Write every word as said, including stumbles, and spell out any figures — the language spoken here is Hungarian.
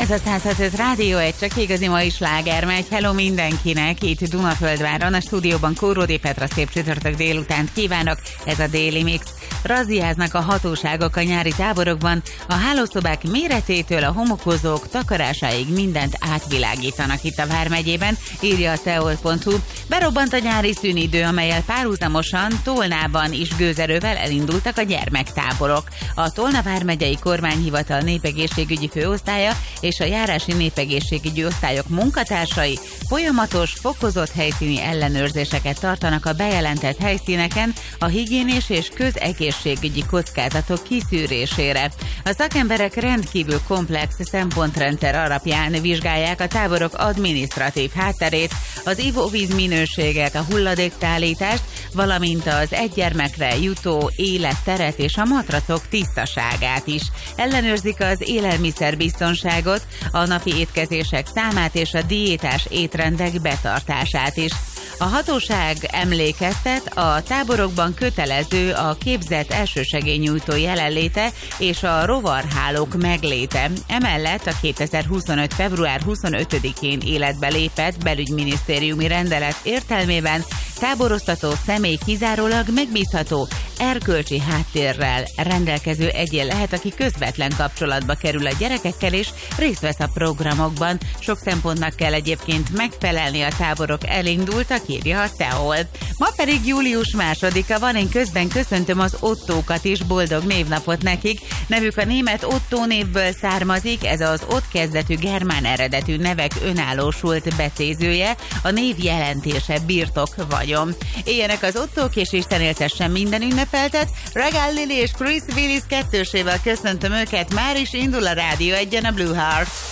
Ez a száz hat öt Rádió egy, csak igazi mai sláger megy. Hello mindenkinek, itt Dunaföldváron, a stúdióban Kóródi Petra, szép csütörtök délutánt kívánok, ez a Déli Mix. Razziáznak a hatóságok a nyári táborokban, a hálószobák méretétől a homokozók takarásáig mindent átvilágítanak itt a Vármegyében, írja a teol pont hu. Berobbant a nyári szünidő, amellyel párhuzamosan Tolnában is gőzerővel elindultak a gyermektáborok. A Tolna vármegyei kormányhivatal népegészségügyi főosztálya és a járási népegészségügyi osztályok munkatársai folyamatos, fokozott helyszíni ellenőrzéseket tartanak a bejelentett helyszíneken a higiénés és közegészségügyi kockázatok kiszűrésére. A szakemberek rendkívül komplex szempontrendszer alapján vizsgálják a táborok adminisztratív hátterét, az ivóvíz minőséget, a hulladékszállítást, valamint az egy gyermekre jutó életteret és a matracok tisztaságát is. Ellenőrzik az élelmiszerbiztonságot, a napi étkezések számát és a diétás étrendek betartását is. A hatóság emlékeztet, a táborokban kötelező a képzett elsősegélynyújtó jelenléte és a rovarhálók megléte. Emellett a kétezer-huszonöt. február huszonötödikén életbe lépett belügyminisztériumi rendelet értelmében táboroztató személy kizárólag megbízható, erkölcsi háttérrel rendelkező egyén lehet, aki közvetlen kapcsolatba kerül a gyerekekkel és részt vesz a programokban. Sok szempontnak kell egyébként megfelelni, a táborok elindultak, írja a teol. Ma pedig július másodika van, én közben köszöntöm az Ottókat is, boldog névnapot nekik. Nevük a német Ottó névből származik, ez az ott kezdetű germán eredetű nevek önállósult becézője, a név jelentése birtok vagyon. Éljenek az Ottók, és Isten éltessen minden ünnepeltet. Regál Lili és Chris Willis kettősével köszöntöm őket, már is indul a Rádió egyen a Blue Heart.